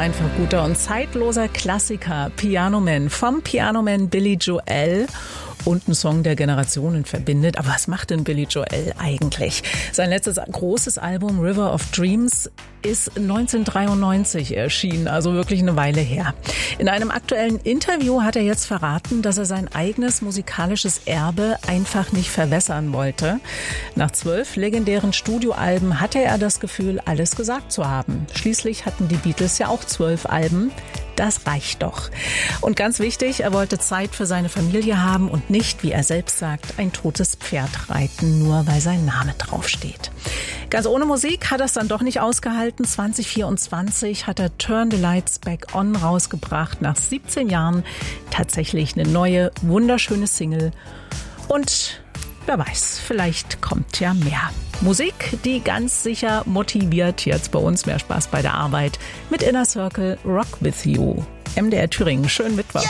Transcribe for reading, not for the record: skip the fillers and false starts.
einfach guter und zeitloser Klassiker, Piano Man, vom Piano Man Billy Joel. Und ein Song, der Generationen verbindet. Aber was macht denn Billy Joel eigentlich? Sein letztes großes Album River of Dreams ist 1993 erschienen, also wirklich eine Weile her. In einem aktuellen Interview hat er jetzt verraten, dass er sein eigenes musikalisches Erbe einfach nicht verwässern wollte. Nach 12 legendären Studioalben hatte er das Gefühl, alles gesagt zu haben. Schließlich hatten die Beatles ja auch 12 Alben. Das reicht doch. Und ganz wichtig, er wollte Zeit für seine Familie haben und nicht, wie er selbst sagt, ein totes Pferd reiten, nur weil sein Name draufsteht. Ganz ohne Musik hat er es dann doch nicht ausgehalten. 2024 hat er Turn the Lights Back On rausgebracht. Nach 17 Jahren tatsächlich eine neue, wunderschöne Single. Und wer weiß, vielleicht kommt ja mehr. Musik, die ganz sicher motiviert. Jetzt bei uns mehr Spaß bei der Arbeit mit Inner Circle Rock With You. MDR Thüringen, schönen Mittwoch.